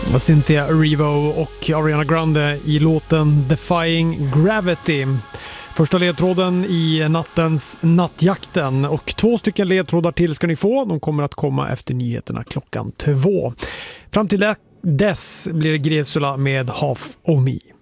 Cynthia Erivo och Ariana Grande i låten Defying Gravity. Första ledtråden i nattens Nattjakten, och 2 stycken ledtrådar till ska ni få. De kommer att komma efter nyheterna klockan 2. Fram till dess blir det Gresula med Half of Me.